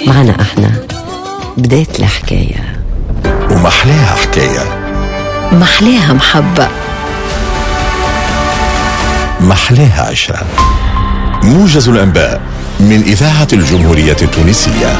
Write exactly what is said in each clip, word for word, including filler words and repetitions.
معنا احنا بداية الحكاية ومحلاها حكاية، محلاها محبة، محلاها عشرة. موجز الأنباء من إذاعة الجمهورية التونسية.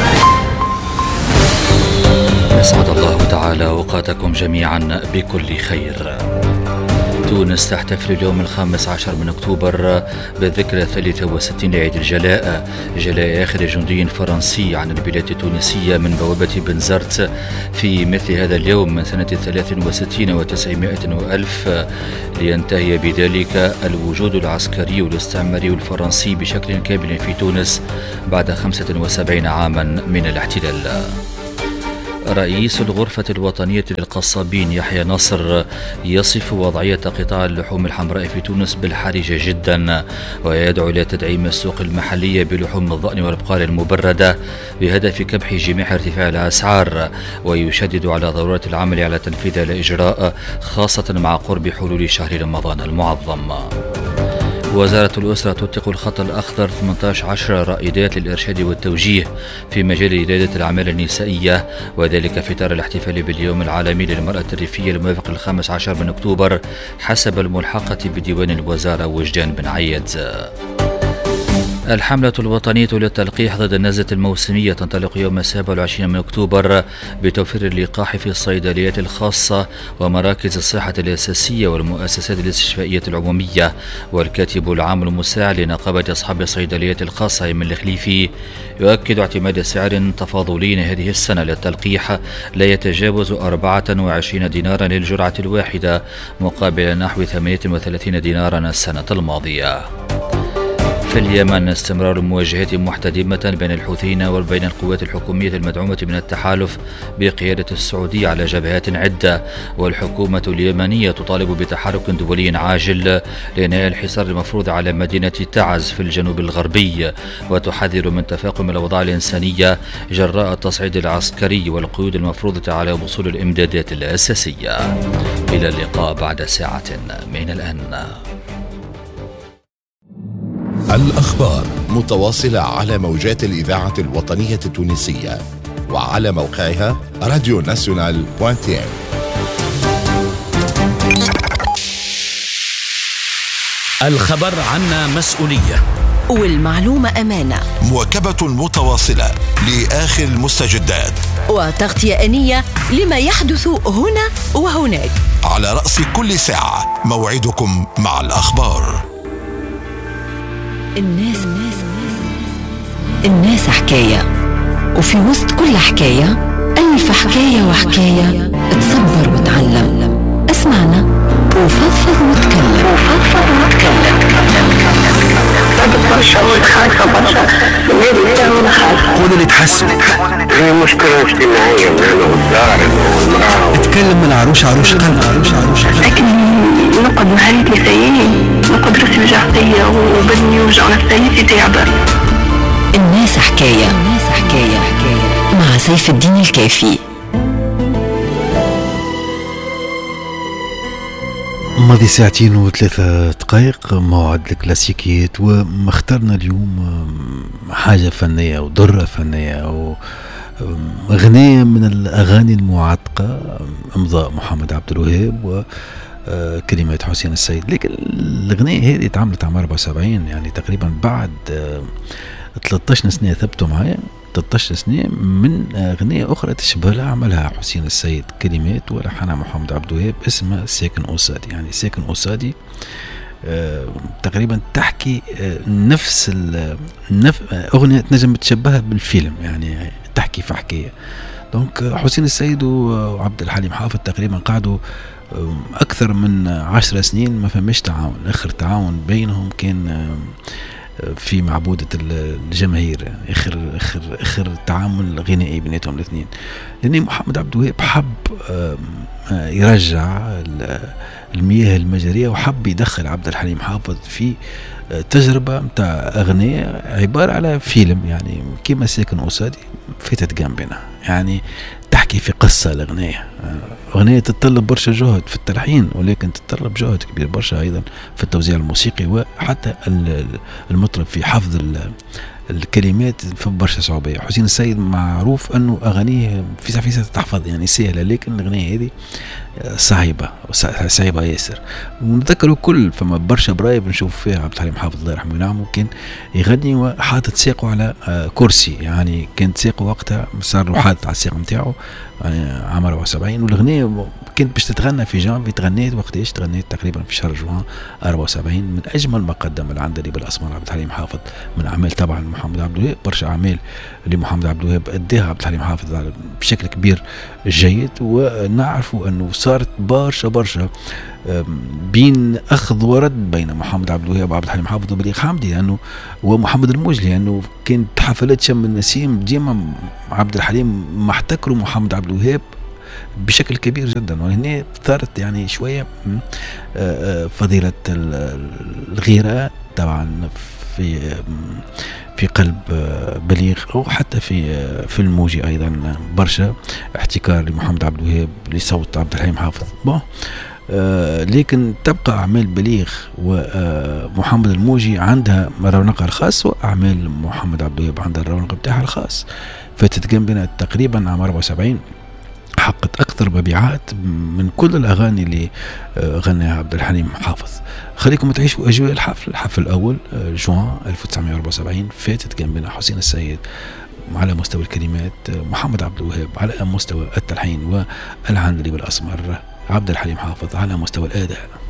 أسعد الله تعالى أوقاتكم جميعا بكل خير. تونس تحتفل اليوم الخامس عشر من أكتوبر بالذكرى الثالثة وستين لعيد الجلاء، جلاء آخر جندي فرنسي عن البلاد التونسية من بوابة بنزرت في مثل هذا اليوم من سنة ثلاث وستين وتسعمائة وألف، لينتهي بذلك الوجود العسكري والاستعماري الفرنسي بشكل كامل في تونس بعد خمسة وسبعين عاما من الاحتلال. رئيس الغرفة الوطنية للقصابين يحيى ناصر يصف وضعية قطاع اللحوم الحمراء في تونس بالحرجة جدا، ويدعو إلى تدعيم السوق المحلية بلحوم الضأن والبقال المبردة بهدف كبح جميع ارتفاع الأسعار، ويشدد على ضرورة العمل على تنفيذ الإجراء خاصة مع قرب حلول شهر رمضان المعظم. وزارة الأسرة تطلق الخط الأخضر ثمانية عشر رائدات للإرشاد والتوجيه في مجال ريادة الأعمال النسائية، وذلك في إطار الاحتفال باليوم العالمي للمرأة الريفية الموافق الخامس عشر من أكتوبر حسب الملحقة بديوان الوزارة وجدان بن عياد. الحملة الوطنية للتلقيح ضد النزلة الموسمية تنطلق يوم السابع والعشرين من أكتوبر بتوفير اللقاح في الصيدليات الخاصة ومراكز الصحة الأساسية والمؤسسات الاستشفائية العمومية. والكاتب العام المساعد لنقابة أصحاب الصيدليات الخاصة أيمن الخليفي يؤكد اعتماد سعر تفاضلي هذه السنة للتلقيح لا يتجاوز أربعة وعشرين دينارا للجرعة الواحدة مقابل نحو ثمانية وثلاثين دينارا السنة الماضية. في اليمن استمرار المواجهات محتدمة بين الحوثيين وبين القوات الحكومية المدعومة من التحالف بقيادة السعودية على جبهات عدة، والحكومة اليمنية تطالب بتحرك دولي عاجل لإنهاء الحصار المفروض على مدينة تعز في الجنوب الغربي، وتحذر من تفاقم الأوضاع الإنسانية جراء التصعيد العسكري والقيود المفروضة على وصول الإمدادات الأساسية. إلى اللقاء بعد ساعة من الآن. الأخبار متواصلة على موجات الإذاعة الوطنية التونسية وعلى موقعها راديو ناسيونال دوت تي. الخبر عنا مسؤولية والمعلومة أمانة، مواكبة متواصلة لآخر المستجدات وتغطية آنية لما يحدث هنا وهناك. على رأس كل ساعة موعدكم مع الأخبار. الناس الناس حكاية، وفي وسط كل حكاية ألف حكاية وحكاية. تصبر وتعلم، اسمعنا وفضفض وتكلم وفضفض وتكلم. برشا وخايفة برشا من خايفة. قولوا اللي تحسوا. هي مشكلة اجتماعية أنا والدار والمرأة. تكلم من عروش عروش قلب عروش عروش. لكن نقعد نهاريتي سيئين، نقعد راسي وجعتية وبدني يوجع ونفسيتي تعبة. الناس حكاية، الناس حكاية مع سيف الدين الكافي. ماضي ساعتين وثلاثة دقائق موعد الكلاسيكيات، ومختارنا اليوم حاجة فنية ودرة فنية وغنية من الأغاني المعتقة، إمضاء محمد عبد الوهاب وكلمات حسين السيد. لكن الأغنية هذه تعملت عام أربعة وسبعين، يعني تقريبا بعد ثلاثة عشر سنة ثبتوا معايا، ثلاثة عشر سنة من أغنية أخرى تشبه لها عملها حسين السيد، كلمات ولحنها محمد عبد الوهاب، اسمها ساكن أوسادي. يعني ساكن أوسادي آه تقريبا تحكي آه نفس النف... أغنية تنجم تشبهها بالفيلم، يعني تحكي في حكاية. دونك حسين السيد وعبد الحليم حافظ تقريبا قعدوا آه أكثر من عشر سنين ما فماش تعاون. آخر تعاون بينهم كان آه في معبودة الجماهير، اخر اخر اخر تعامل غنائي بيناتهم الاثنين، لان محمد عبد الوهاب حب يرجع المياه المجارية وحب يدخل عبد الحليم حافظ في تجربة متاع أغنية عبارة على فيلم، يعني كما ساكن أوسادي فاتت جنبنا، يعني تحكي في قصة الأغنية. أغنية تتطلب برشا جهد في التلحين، ولكن تتطلب جهد كبير برشا أيضا في التوزيع الموسيقي، وحتى المطرب في حفظ الكلمات في برشا صعوبة. حسين السيد معروف أنه أغانيه في سفيسة تحفظ يعني سهلة، لكن الأغنية هذه صعيبة صعيبة ياسر. ونتذكروا كل فما برشا برايب نشوف فيها عبد الحليم حافظ الله يرحمه وينعمه كان يغني وحاطط ساقه على كرسي، يعني كانت ساقه وقتها صار له حاطط على الساق نتاعو يعني عام أربعة وسبعين. والأغنية كانت باش تتغنى في جانفي، تغنيت وقتاش تغنيت تقريبا في شهر جوان أربعة وسبعين. من أجمل ما قدم العندليب الأسمر عبد الحليم حافظ من أعمال طبعا محمد عبد الوهاب، برشا أعمال لمحمد عبد الوهاب أداها عبد الحليم حافظ بشكل كبير جيد. ونعرفوا أنه صارت برشا برشا بين أخذ ورد بين محمد عبد الوهاب وعبد الحليم حافظ وبليغ حمدي لأنه ومحمد الموجلي، لأنه يعني كانت حفلات شم النسيم ديما عبد الحليم محتكروا محمد عبد الوهاب بشكل كبير جدا. وهنا ثارت يعني شوية فضيلة الغيرة طبعا في في قلب بليغ أو حتى في في الموجي أيضا برشا احتكار لمحمد عبد الوهاب لصوت عبد الحليم حافظ. بون آه لكن تبقى أعمال بليغ ومحمد الموجي عندها رونقها الخاص، وأعمال محمد عبد الوهاب عندها الرونق بتاعها الخاص. فاتت جنبنا تقريبا عام أربعة وسبعين حققت أكثر مبيعات من كل الأغاني اللي غناها عبد الحليم حافظ. خليكم تعيشوا أجواء الحفل. الحفل الأول جوان ألف وتسعمائة وأربعة وسبعين فاتت جنبنا حسين السيد على مستوى الكلمات، محمد عبد الوهاب على مستوى التلحين، والعندليب الأسمر عبد الحليم حافظ على مستوى الأداء.